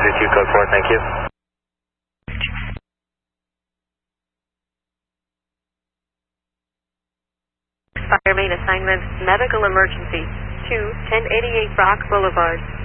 2 code 4, thank you. Fire main assignment, medical emergency, 1088 Rock Boulevard.